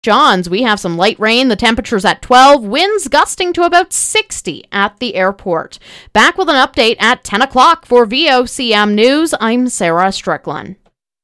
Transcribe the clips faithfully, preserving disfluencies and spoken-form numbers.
John's, we have some light rain. The temperature's at twelve, winds gusting to about sixty at the airport. Back with an update at ten o'clock for V O C M News. I'm Sarah Strickland.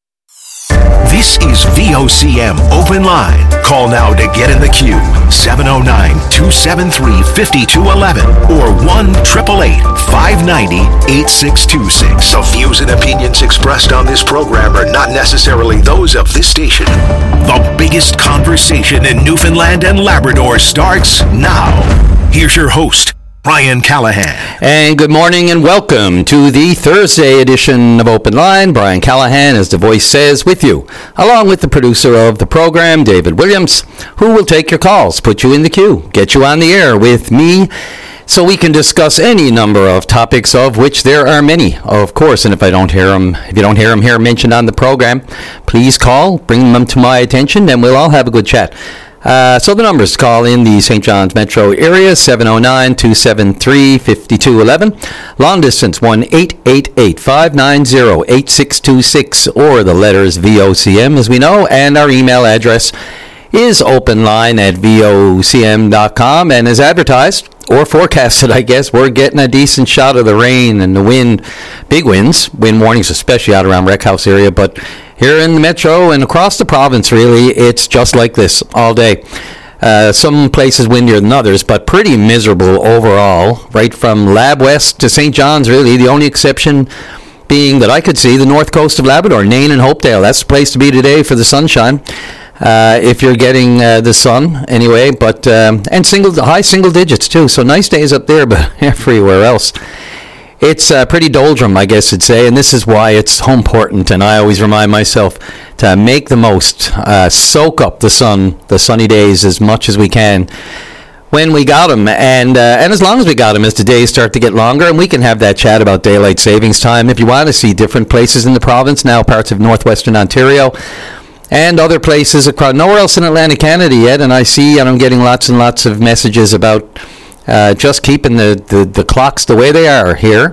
This is V O C M Open Line. Call now to get in the queue. seven oh nine, two seven three, five two one one or one eight eight eight, five nine zero, eight six two six. The views and opinions expressed on this program are not necessarily those of this station. The biggest conversation in Newfoundland and Labrador starts now. Here's your host, Brian Callahan. And good morning and welcome to the Thursday edition of Open Line. Brian Callahan, as the voice says, with you, along with the producer of the program, David Williams, who will take your calls, put you in the queue, get you on the air with me, so we can discuss any number of topics, of which there are many, of course. And if I don't hear them, if you don't hear them here mentioned on the program, please call, bring them to my attention, and we'll all have a good chat. Uh, so the numbers to call in the Saint John's metro area, seven oh nine, two seven three, five two one one. Long distance, one eight eight eight, five nine zero, eight six two six, or the letters V O C M, as we know. And our email address is openline at V O C M dot com. And as advertised, or forecasted, I guess, we're getting a decent shot of the rain and the wind. Big winds, wind warnings, especially out around Rec House area, but here in the metro and across the province, really, it's just like this all day. Uh, some places windier than others, but pretty miserable overall, right from Lab West to Saint John's, really. The only exception being that I could see the north coast of Labrador, Nain and Hopedale. That's the place to be today for the sunshine, uh, if you're getting uh, the sun anyway. But um, and single high single digits, too. So nice days up there, but everywhere else it's uh, pretty doldrum, I guess you'd say, and this is why it's so important, and I always remind myself to make the most, uh, soak up the sun, the sunny days as much as we can when we got them, and uh, and as long as we got them, as the days start to get longer, and we can have that chat about daylight savings time if you want to see different places in the province, now parts of northwestern Ontario, and other places across, nowhere else in Atlantic Canada yet, and I see, and I'm getting lots and lots of messages about Uh, just keeping the, the, the clocks the way they are here.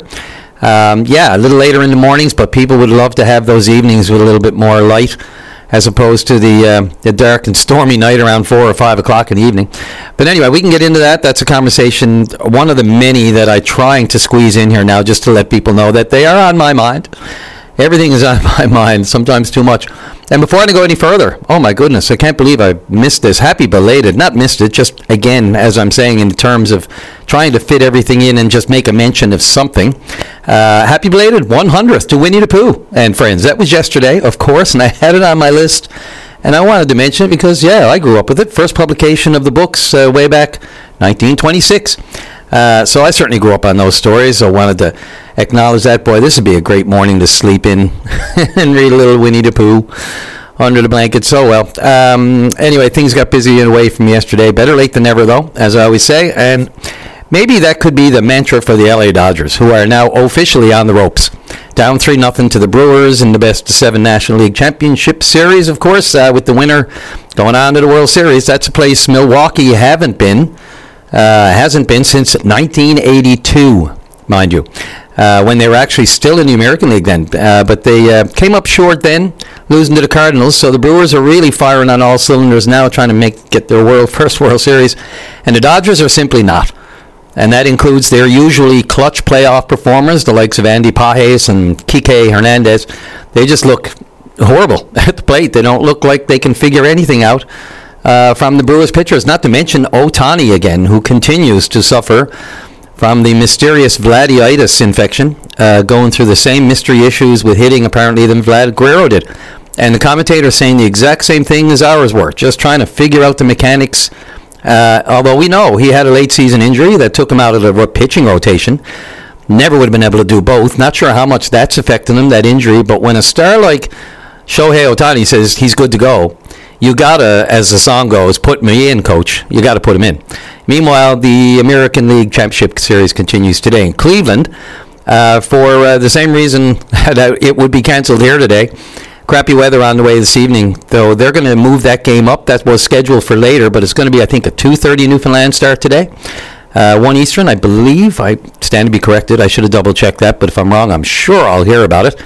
Um, yeah, a little later in the mornings, but people would love to have those evenings with a little bit more light, as opposed to the uh, the dark and stormy night around four or five o'clock in the evening. But anyway, we can get into that. That's a conversation, one of the many that I'm trying to squeeze in here now, just to let people know that they are on my mind. Everything is on my mind, sometimes too much. And before I go any further, oh my goodness, I can't believe I missed this. Happy belated, not missed it, just again, as I'm saying, in terms of trying to fit everything in and just make a mention of something. Uh, happy belated one hundredth to Winnie the Pooh and friends. That was yesterday, of course, and I had it on my list. And I wanted to mention it because, yeah, I grew up with it. First publication of the books uh, way back nineteen twenty-six. Uh, so I certainly grew up on those stories. So I wanted to acknowledge that. Boy, this would be a great morning to sleep in and read a little Winnie the Pooh under the blanket. So, well, um, anyway, things got busy away from yesterday. Better late than never, though, as I always say. And maybe that could be the mantra for the L A Dodgers, who are now officially on the ropes. Down three nothing to the Brewers in the best of seven National League Championship Series, of course, uh, with the winner going on to the World Series. That's a place Milwaukee haven't been. Uh, hasn't been since nineteen eighty-two, mind you, uh, when they were actually still in the American League then. Uh, but they uh, came up short then, losing to the Cardinals. So the Brewers are really firing on all cylinders now, trying to make get their world first World Series. And the Dodgers are simply not. And that includes their usually clutch playoff performers, the likes of Andy Pages and Kike Hernandez. They just look horrible at the plate. They don't look like they can figure anything out. Uh, from the Brewers pitchers, not to mention Ohtani again, who continues to suffer from the mysterious Vladiitis infection, uh, going through the same mystery issues with hitting apparently than Vlad Guerrero did. And the commentator saying the exact same thing as ours were, just trying to figure out the mechanics. Uh, although we know he had a late season injury that took him out of the pitching rotation. Never would have been able to do both. Not sure how much that's affecting him, that injury, but when a star like Shohei Ohtani says he's good to go, you gotta, as the song goes, put me in, coach. You gotta put him in. Meanwhile, the American League Championship Series continues today in Cleveland uh, for uh, the same reason that it would be canceled here today. Crappy weather on the way this evening, though they're going to move that game up. That was scheduled for later, but it's going to be, I think, a two thirty Newfoundland start today. Uh, one Eastern, I believe. I stand to be corrected. I should have double-checked that, but if I'm wrong, I'm sure I'll hear about it.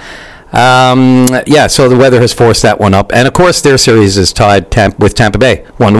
Um, yeah, so the weather has forced that one up. And, of course, their series is tied Tampa, with Tampa Bay, one